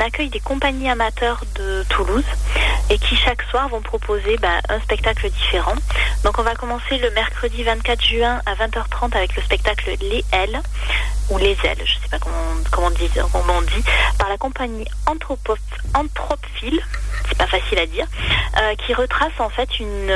accueille des compagnies amateurs de Toulouse et qui chaque soir vont proposer un spectacle différent. Donc on va commencer le mercredi 24 juin à 20h30 avec le spectacle Les Ailes, ou Les Ailes, je ne sais pas comment on dit, par la compagnie Anthropophile, c'est pas facile à dire, qui retrace en fait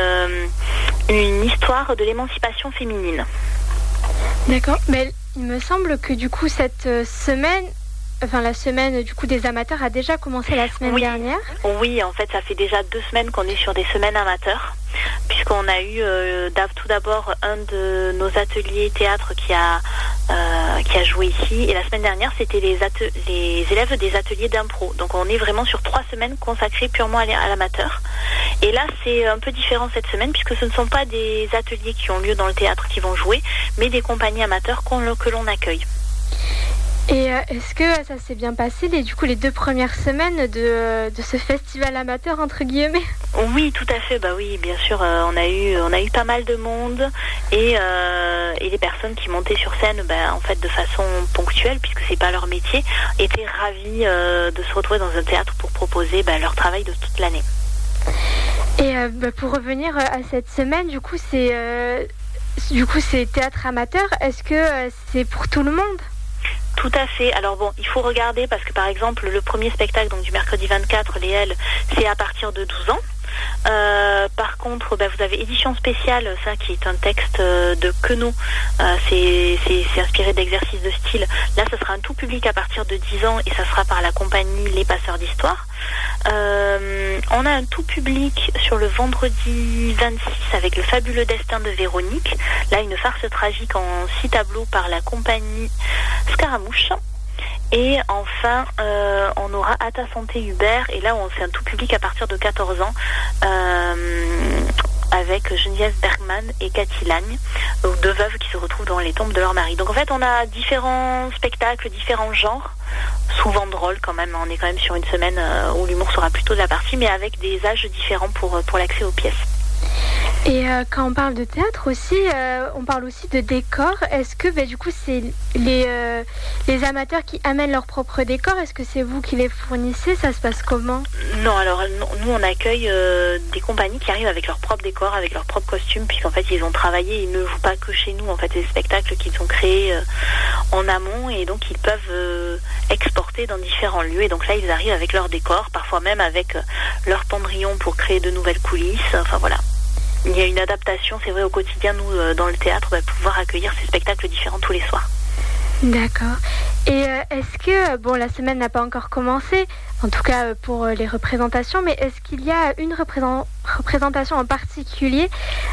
une histoire de l'émancipation féminine. D'accord, mais il me semble que du coup cette semaine, la semaine du coup des amateurs a déjà commencé la semaine dernière. Oui, en fait ça fait déjà 2 semaines qu'on est sur des semaines amateurs, puisqu'on a eu tout d'abord un de nos ateliers théâtre qui a joué ici, et la semaine dernière c'était les élèves des ateliers d'impro. Donc on est vraiment sur 3 semaines consacrées purement à l'amateur. Et là c'est un peu différent cette semaine, puisque ce ne sont pas des ateliers qui ont lieu dans le théâtre qui vont jouer, mais des compagnies amateurs que l'on accueille. Et est-ce que ça s'est bien passé les 2 premières semaines de ce festival amateur entre guillemets? Oui, tout à fait. Oui, bien sûr. On a eu pas mal de monde et les personnes qui montaient sur scène, en fait, de façon ponctuelle, puisque c'est pas leur métier, étaient ravis de se retrouver dans un théâtre pour proposer leur travail de toute l'année. Et pour revenir à cette semaine, du coup, c'est théâtre amateur. Est-ce que c'est pour tout le monde? Tout à fait. Alors bon, il faut regarder parce que par exemple le premier spectacle donc du mercredi 24, Les Ailes, c'est à partir de 12 ans. Par contre, vous avez édition spéciale, ça qui est un texte de Queneau, c'est inspiré d'exercices de style. Là, ce sera un tout public à partir de 10 ans et ça sera par la compagnie Les Passeurs d'Histoire. On a un tout public sur le vendredi 26 avec Le Fabuleux Destin de Véronique. Là, une farce tragique en 6 tableaux par la compagnie Scaramouche. Et enfin, on aura À ta santé Hubert, et là on fait un tout public à partir de 14 ans avec Geneviève Bergman et Cathy Lagne, 2 veuves qui se retrouvent dans les tombes de leur mari. Donc en fait on a différents spectacles, différents genres, souvent drôles quand même, on est quand même sur une semaine où l'humour sera plutôt de la partie, mais avec des âges différents pour l'accès aux pièces. Et quand on parle de théâtre aussi, on parle aussi de décors. Est-ce que du coup c'est les amateurs qui amènent leurs propres décors? Est-ce que c'est vous qui les fournissez? Ça se passe comment? Non, alors nous on accueille des compagnies qui arrivent avec leurs propres décors, avec leurs propres costumes, puisqu'en fait ils ont travaillé, ils ne jouent pas que chez nous. En fait, c'est des spectacles qu'ils ont créés en amont, et donc ils peuvent exporter dans différents lieux. Et donc là ils arrivent avec leurs décors, parfois même avec leur pendrillon pour créer de nouvelles coulisses. Enfin voilà. Il y a une adaptation, c'est vrai, au quotidien, nous, dans le théâtre, pouvoir accueillir ces spectacles différents tous les soirs. D'accord. Et est-ce que, la semaine n'a pas encore commencé, en tout cas pour les représentations, mais est-ce qu'il y a une représentation en particulier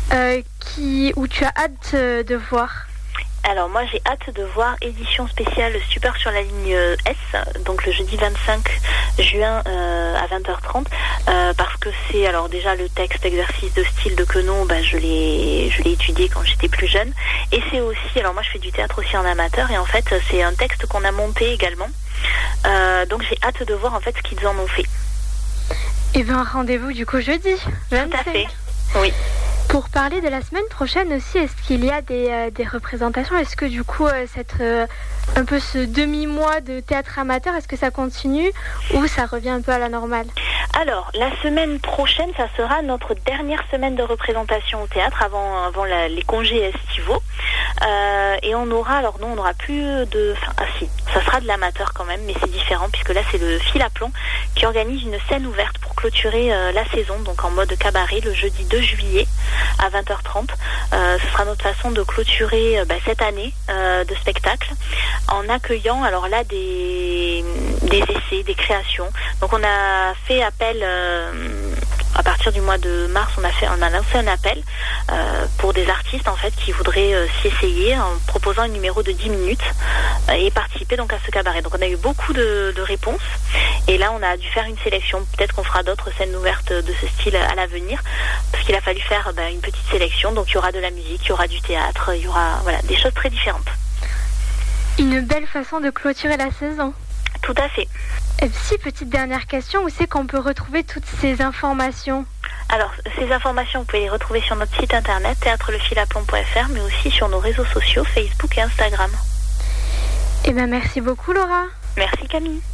où tu as hâte de voir? Alors moi j'ai hâte de voir édition spéciale Super sur la ligne S, donc le jeudi 25 juin à 20h30, parce que c'est alors déjà le texte exercice de style de Queneau, je l'ai étudié quand j'étais plus jeune, et c'est aussi, alors moi je fais du théâtre aussi en amateur, et en fait c'est un texte qu'on a monté également, donc j'ai hâte de voir en fait ce qu'ils en ont fait. Et rendez-vous du coup jeudi 25. Tout à fait, oui. Pour parler de la semaine prochaine aussi, est-ce qu'il y a des représentations? Est-ce que du coup, un peu ce demi-mois de théâtre amateur, est-ce que ça continue ou ça revient un peu à la normale? Alors, la semaine prochaine, ça sera notre dernière semaine de représentation au théâtre avant les congés estivaux. Et on aura, alors non, on n'aura plus de... si, ça sera de l'amateur quand même, mais c'est différent puisque là, c'est le Fil à Plomb qui organise une scène ouverte pour clôturer la saison, donc en mode cabaret, le jeudi 2 juillet à 20h30. Ce sera notre façon de clôturer cette année de spectacle en accueillant alors là des essais, des créations. Donc on a fait appel à partir du mois de mars, on a lancé un appel pour des artistes en fait qui voudraient s'y essayer en proposant un numéro de 10 minutes et participer donc à ce cabaret. Donc on a eu beaucoup de réponses et là on a dû faire une sélection. Peut-être qu'on fera d'autres scènes ouvertes de ce style à l'avenir parce qu'il a fallu faire une petite sélection. Donc il y aura de la musique, il y aura du théâtre, il y aura des choses très différentes. Une belle façon de clôturer la saison. Tout à fait. Et si, petite dernière question, où c'est qu'on peut retrouver toutes ces informations? Alors, ces informations, vous pouvez les retrouver sur notre site internet, théâtrelefilaplomb.fr, mais aussi sur nos réseaux sociaux, Facebook et Instagram. Merci beaucoup, Laura. Merci, Camille.